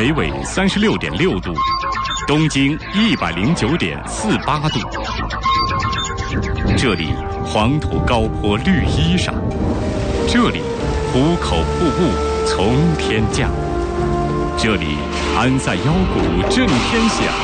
北纬36.6度，东经109.48度。这里黄土高坡绿衣裳，这里壶口瀑布从天降，这里安塞腰鼓震天响。